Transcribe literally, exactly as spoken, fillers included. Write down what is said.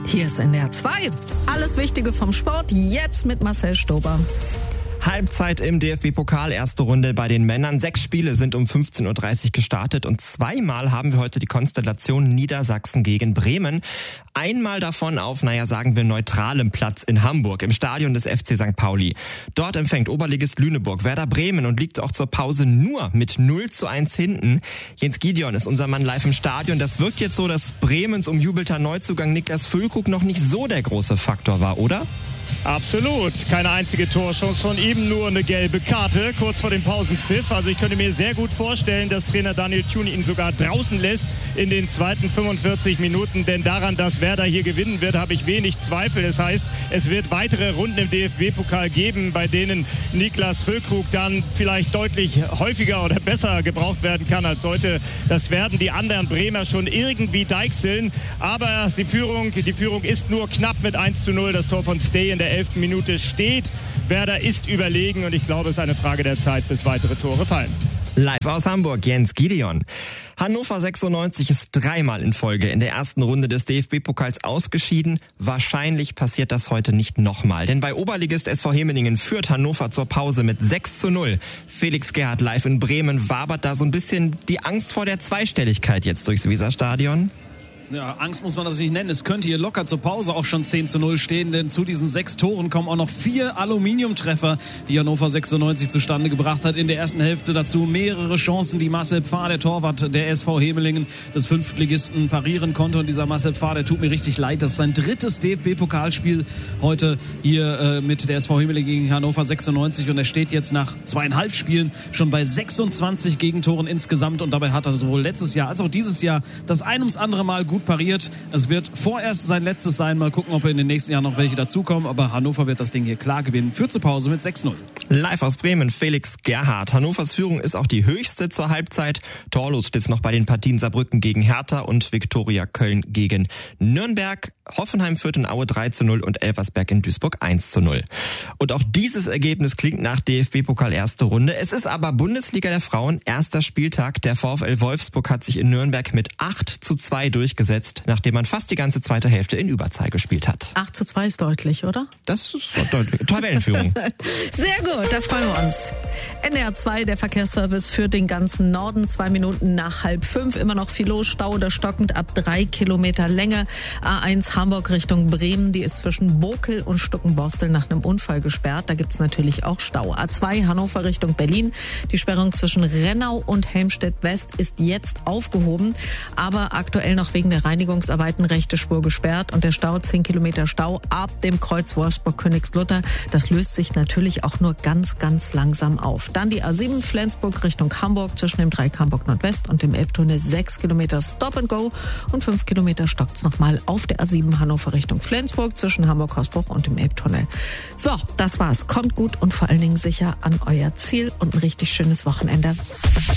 Hier ist N D R zwei. Alles Wichtige vom Sport jetzt mit Marcel Stober. Halbzeit im D F B-Pokal, erste Runde bei den Männern. Sechs Spiele sind um fünfzehn Uhr dreißig gestartet und zweimal haben wir heute die Konstellation Niedersachsen gegen Bremen. Einmal davon auf, naja, sagen wir neutralem Platz in Hamburg, im Stadion des F C Sankt Pauli. Dort empfängt Oberligist Lüneburg Werder Bremen und liegt auch zur Pause nur mit null zu eins hinten. Jens Gideon ist unser Mann live im Stadion. Das wirkt jetzt so, dass Bremens umjubelter Neuzugang Niklas Füllkrug noch nicht so der große Faktor war, oder? Absolut. Keine einzige Torchance von ihm, nur eine gelbe Karte kurz vor dem Pausenpfiff. Also ich könnte mir sehr gut vorstellen, dass Trainer Daniel Thun ihn sogar draußen lässt in den zweiten fünfundvierzig Minuten. Denn daran, dass Werder hier gewinnen wird, habe ich wenig Zweifel. Das heißt, es wird weitere Runden im D F B-Pokal geben, bei denen Niklas Füllkrug dann vielleicht deutlich häufiger oder besser gebraucht werden kann als heute. Das werden die anderen Bremer schon irgendwie deichseln. Aber die Führung, die Führung ist nur knapp mit eins zu null. Das Tor von Stay in der elften Minute steht. Werder ist überlegen und ich glaube, es ist eine Frage der Zeit, bis weitere Tore fallen. Live aus Hamburg, Jens Gideon. Hannover sechsundneunzig ist dreimal in Folge in der ersten Runde des D F B-Pokals ausgeschieden. Wahrscheinlich passiert das heute nicht nochmal. Denn bei Oberligist S V Hemelingen führt Hannover zur Pause mit sechs zu null. Felix Gerhardt live in Bremen. Wabert da so ein bisschen die Angst vor der Zweistelligkeit jetzt durchs Weserstadion? Ja, Angst muss man das nicht nennen. Es könnte hier locker zur Pause auch schon zehn zu null stehen, denn zu diesen sechs Toren kommen auch noch vier Aluminiumtreffer, die Hannover sechsundneunzig zustande gebracht hat in der ersten Hälfte. Dazu mehrere Chancen, die Marcel Pfarr, der Torwart der S V Hemelingen, des Fünftligisten, parieren konnte. Und dieser Marcel Pfarr, der tut mir richtig leid. Das ist sein drittes D F B-Pokalspiel heute hier äh, mit der S V Hemelingen gegen Hannover sechsundneunzig. Und er steht jetzt nach zweieinhalb Spielen schon bei sechsundzwanzig Gegentoren insgesamt. Und dabei hat er sowohl letztes Jahr als auch dieses Jahr das ein ums andere Mal gut pariert. Es wird vorerst sein letztes sein. Mal gucken, ob in den nächsten Jahren noch welche dazukommen. Aber Hannover wird das Ding hier klar gewinnen. Führt zur Pause mit sechs null. Live aus Bremen, Felix Gerhardt. Hannovers Führung ist auch die höchste zur Halbzeit. Torlos steht es noch bei den Partien Saarbrücken gegen Hertha und Viktoria Köln gegen Nürnberg. Hoffenheim führt in Aue drei zu null und Elversberg in Duisburg eins zu null. Und auch dieses Ergebnis klingt nach D F B-Pokal erste Runde. Es ist aber Bundesliga der Frauen, erster Spieltag. Der VfL Wolfsburg hat sich in Nürnberg mit acht zu zwei durchgesetzt, nachdem man fast die ganze zweite Hälfte in Überzahl gespielt hat. acht zu zwei ist deutlich, oder? Das ist deutlich. Tabellenführung. Sehr gut, da freuen wir uns. N D R zwei, der Verkehrsservice für den ganzen Norden. Zwei Minuten nach halb fünf. Immer noch viel los. Stau oder stockend ab drei Kilometer Länge. A eins Hamburg Richtung Bremen. Die ist zwischen Bokel und Stuckenborstel nach einem Unfall gesperrt. Da gibt's natürlich auch Stau. A zwei Hannover Richtung Berlin. Die Sperrung zwischen Rennau und Helmstedt West ist jetzt aufgehoben. Aber aktuell noch wegen der Reinigungsarbeiten rechte Spur gesperrt. Und der Stau, zehn Kilometer Stau ab dem Kreuz Wolfsburg-Königslutter. Das löst sich natürlich auch nur ganz, ganz langsam auf. Dann die A sieben Flensburg Richtung Hamburg zwischen dem Dreieck Hamburg Nordwest und dem Elbtunnel sechs Kilometer Stop and Go und fünf Kilometer stockt's nochmal auf der A sieben Hannover Richtung Flensburg zwischen Hamburg-Hausbruch und dem Elbtunnel. So, das war's. Kommt gut und vor allen Dingen sicher an euer Ziel und ein richtig schönes Wochenende.